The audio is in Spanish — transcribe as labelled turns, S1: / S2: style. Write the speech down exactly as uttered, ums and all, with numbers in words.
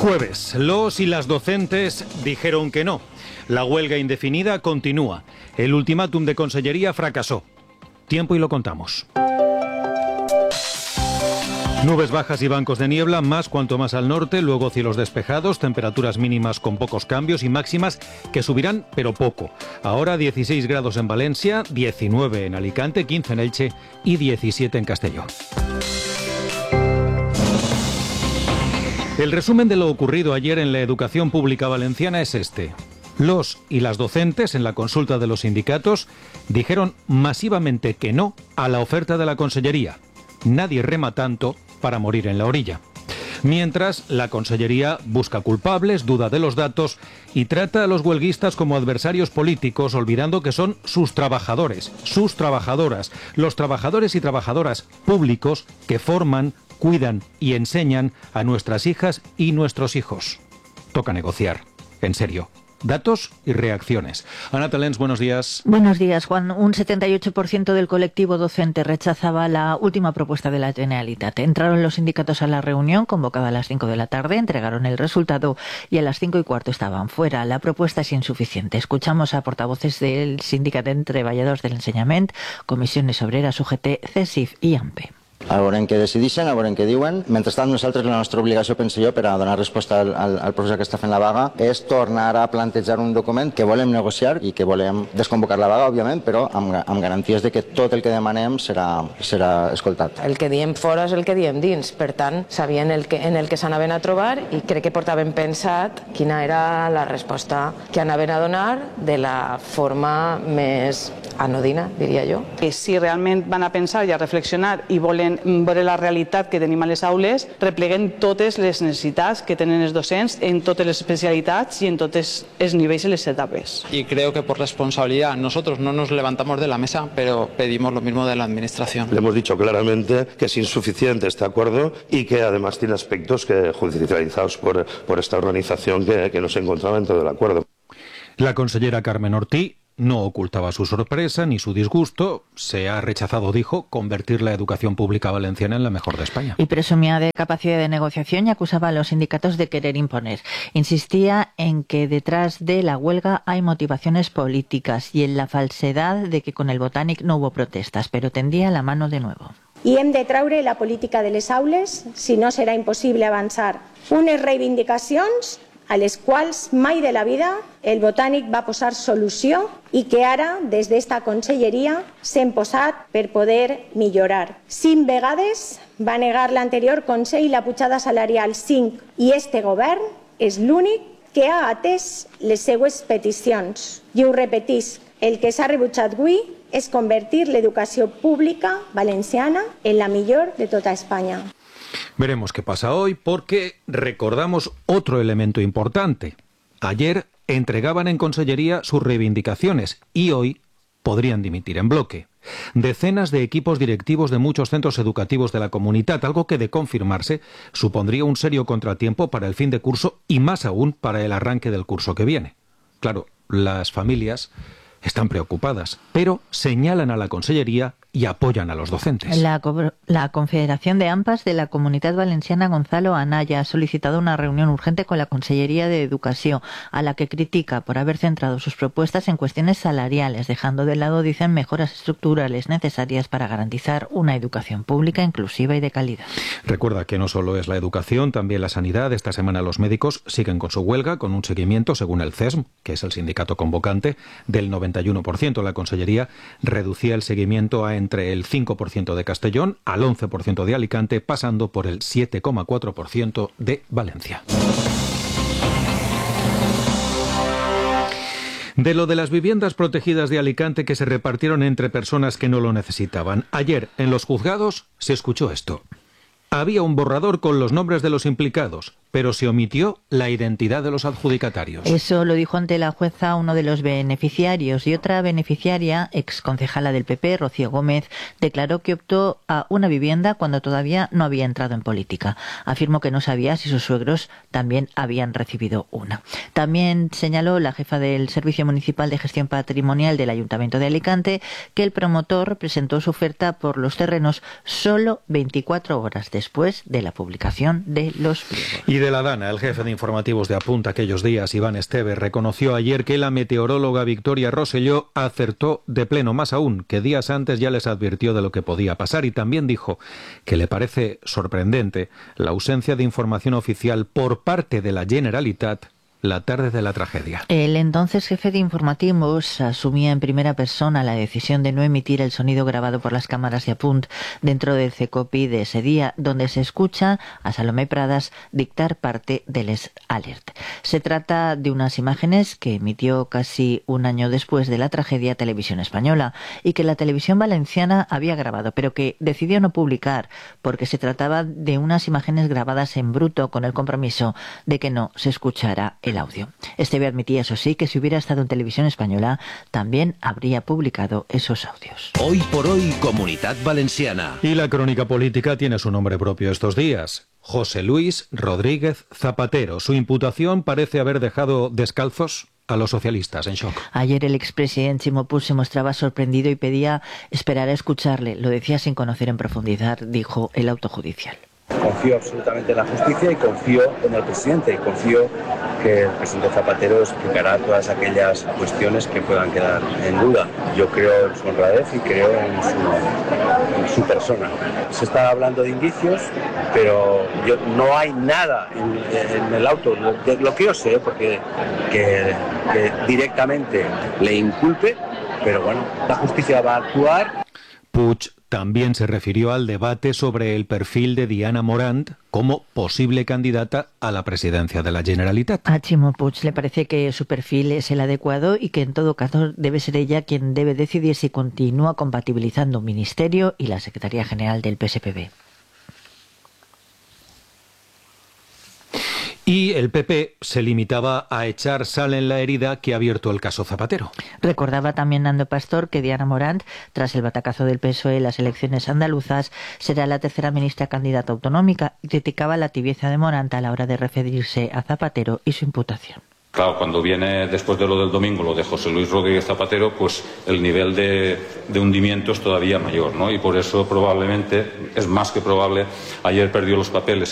S1: Jueves, los y las docentes dijeron que no. La huelga indefinida continúa. El ultimátum de Consellería fracasó. Tiempo y lo contamos. Nubes bajas y bancos de niebla, más cuanto más al norte, luego cielos despejados, temperaturas mínimas con pocos cambios y máximas que subirán, pero poco. Ahora dieciséis grados en Valencia, diecinueve en Alicante, quince en Elche y diecisiete en Castelló. El resumen de lo ocurrido ayer en la educación pública valenciana es este. Los y las docentes, en la consulta de los sindicatos, dijeron masivamente que no a la oferta de la Consellería. Nadie rema tanto para morir en la orilla. Mientras, la Consellería busca culpables, duda de los datos y trata a los huelguistas como adversarios políticos, olvidando que son sus trabajadores, sus trabajadoras, los trabajadores y trabajadoras públicos que forman, cuidan y enseñan a nuestras hijas y nuestros hijos. Toca negociar, en serio. Datos y reacciones. Ana Talens, buenos días.
S2: Buenos días, Juan. Un setenta y ocho por ciento del colectivo docente rechazaba la última propuesta de la Generalitat. Entraron los sindicatos a la reunión, convocada a las cinco de la tarde, entregaron el resultado y a las cinco y cuarto estaban fuera. La propuesta es insuficiente. Escuchamos a portavoces del Sindicat de Treballadors del Ensenyament, Comissiones Obreras, U G T, CESIF i A M P.
S3: A veure en què decideixen, a veure en què diuen. Mentrestant, nosaltres, la nostra obligació, penso jo, per a donar resposta al, al, al professor que està fent la vaga, és tornar a plantejar un document que volem negociar i que volem desconvocar la vaga, òbviament, però amb, amb garanties de que tot el que demanem serà, serà escoltat.
S4: El que diem fora és el que diem dins, per tant, sabien el que, en el que s'anaven a trobar i crec que portaven pensat quina era la resposta que anaven a donar de la forma més anodina, diria jo.
S5: Que si realment van a pensar i a reflexionar i volen veure la realitat que tenim a les aules, repleguen totes les necessitats que tenen els docents en totes les especialitats y en todos los niveles y las etapas.
S6: Y creo que por responsabilidad nosotros no nos levantamos de la mesa, pero pedimos lo mismo de la administración.
S7: Le hemos dicho claramente que es insuficiente este acuerdo y que además tiene aspectos que judicializados por, por esta organización que, que no se encontraba dentro del acuerdo.
S1: La consellera Carmen Ortí no ocultaba su sorpresa ni su disgusto. Se ha rechazado, dijo, convertir la educación pública valenciana en la mejor de España.
S2: Y presumía de capacidad de negociación y acusaba a los sindicatos de querer imponer. Insistía en que detrás de la huelga hay motivaciones políticas y en la falsedad de que con el Botànic no hubo protestas, pero tendía la mano de nuevo.
S8: I hem de traure la política de les aules, si no serà impossible avançar. Unes reivindicacions a les quals mai de la vida el Botànic va posar solució i que ara, des d'esta conselleria, s'hem posat per poder millorar. Cinc vegades va negar l'anterior Consell la pujada salarial cinc i este govern és l'únic que ha atès les seues peticions. I ho repetisc, el que s'ha rebutjat avui és convertir l'educació pública valenciana en la millor de tota Espanya.
S1: Veremos qué pasa hoy porque recordamos otro elemento importante. Ayer entregaban en Consellería sus reivindicaciones y hoy podrían dimitir en bloque. Decenas de equipos directivos de muchos centros educativos de la comunidad, algo que de confirmarse supondría un serio contratiempo para el fin de curso y más aún para el arranque del curso que viene. Claro, las familias están preocupadas, pero señalan a la Consellería y apoyan a los docentes.
S2: La, la Confederación de AMPAs de la Comunidad Valenciana, Gonzalo Anaya, ha solicitado una reunión urgente con la Consellería de Educación, a la que critica por haber centrado sus propuestas en cuestiones salariales, dejando de lado, dicen, mejoras estructurales necesarias para garantizar una educación pública, inclusiva y de calidad.
S1: Recuerda que no solo es la educación, también la sanidad. Esta semana los médicos siguen con su huelga, con un seguimiento, según el C E S M, que es el sindicato convocante, del noventa y uno por ciento. La Consellería reducía el seguimiento a entre el cinco por ciento de Castellón al once por ciento de Alicante, pasando por el siete coma cuatro por ciento de Valencia. De lo de las viviendas protegidas de Alicante que se repartieron entre personas que no lo necesitaban. Ayer, en los juzgados, se escuchó esto. Había un borrador con los nombres de los implicados, pero se omitió la identidad de los adjudicatarios.
S2: Eso lo dijo ante la jueza uno de los beneficiarios, y otra beneficiaria, exconcejala del P P, Rocío Gómez, declaró que optó a una vivienda cuando todavía no había entrado en política. Afirmó que no sabía si sus suegros también habían recibido una. También señaló la jefa del Servicio Municipal de Gestión Patrimonial del Ayuntamiento de Alicante que el promotor presentó su oferta por los terrenos solo veinticuatro horas después de la publicación de los pliegos.
S1: Y de la Dana, el jefe de informativos de Apunta aquellos días, Iván Esteve, reconoció ayer que la meteoróloga Victoria Rosselló acertó de pleno, más aún, que días antes ya les advirtió de lo que podía pasar, y también dijo que le parece sorprendente la ausencia de información oficial por parte de la Generalitat la tarde de la tragedia.
S2: El entonces jefe de informativos asumía en primera persona la decisión de no emitir el sonido grabado por las cámaras de Apunt dentro del CECOPI de ese día, donde se escucha a Salomé Pradas dictar parte del Les Alert. Se trata de unas imágenes que emitió casi un año después de la tragedia Televisión Española y que la televisión valenciana había grabado, pero que decidió no publicar porque se trataba de unas imágenes grabadas en bruto con el compromiso de que no se escuchara el audio. Esteve admitía, eso sí, que si hubiera estado en Televisión Española también habría publicado esos audios.
S9: Hoy por hoy, Comunidad Valenciana.
S1: Y la crónica política tiene su nombre propio estos días. José Luis Rodríguez Zapatero. Su imputación parece haber dejado descalzos a los socialistas, en shock.
S2: Ayer el expresidente Ximo Puig se mostraba sorprendido y pedía esperar a escucharle. Lo decía sin conocer en profundidad, dijo el auto judicial.
S10: Confío absolutamente en la justicia y confío en el presidente y confío que el presidente Zapatero explicará todas aquellas cuestiones que puedan quedar en duda. Yo creo en su honradez y creo en su, en su persona. Se está hablando de indicios, pero yo, no hay nada en, en el auto, de lo que yo sé, porque que, que directamente le inculpe, pero bueno, la justicia va a actuar.
S1: Puig también se refirió al debate sobre el perfil de Diana Morant como posible candidata a la presidencia de la Generalitat.
S2: A Ximo Puig le parece que su perfil es el adecuado y que en todo caso debe ser ella quien debe decidir si continúa compatibilizando un ministerio y la Secretaría General del P S P B.
S1: Y el P P se limitaba a echar sal en la herida que ha abierto el caso Zapatero.
S2: Recordaba también Nando Pastor que Diana Morant, tras el batacazo del P S O E en las elecciones andaluzas, será la tercera ministra candidata autonómica y criticaba la tibieza de Morant a la hora de referirse a Zapatero y su imputación.
S11: Claro, cuando viene después de lo del domingo, lo de José Luis Rodríguez Zapatero, pues el nivel de, de hundimiento es todavía mayor, ¿no? Y por eso probablemente, es más que probable, ayer perdió los papeles.